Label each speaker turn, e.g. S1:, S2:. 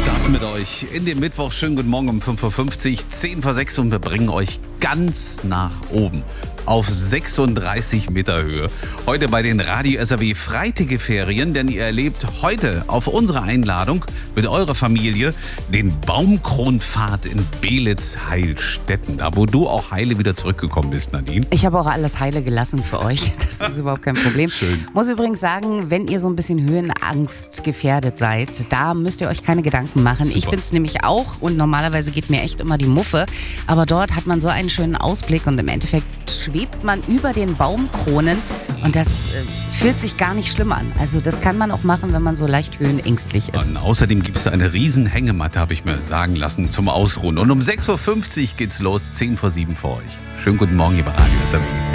S1: starten mit euch in den Mittwoch. Schönen guten Morgen um 5.50 Uhr, 10 vor 6 und wir bringen euch ganz nach oben auf 36 Meter Höhe. Heute bei den Radio SAW Freitageferien, denn ihr erlebt heute auf unsere Einladung mit eurer Familie den Baumkronpfad in Belitz-Heilstätten. Da, wo du auch heile wieder zurückgekommen bist, Nadine.
S2: Ich habe auch alles heile gelassen für euch. Das ist überhaupt kein Problem.
S1: Schön.
S2: Muss übrigens sagen, wenn ihr so ein bisschen Höhenangst gefährdet seid, da müsst ihr euch keine Gedanken machen.
S1: Super.
S2: Ich bin es nämlich auch und normalerweise geht mir echt immer die Muffe. Aber dort hat man so einen schönen Ausblick und im Endeffekt schwebt man über den Baumkronen und das fühlt sich gar nicht schlimm an. Also das kann man auch machen, wenn man so leicht höhenängstlich ist.
S1: Und außerdem gibt es eine riesen Hängematte, habe ich mir sagen lassen, zum Ausruhen. Und um 6.50 Uhr geht's los, 10 vor 7 für euch. Schönen guten Morgen hier bei Radio SAW.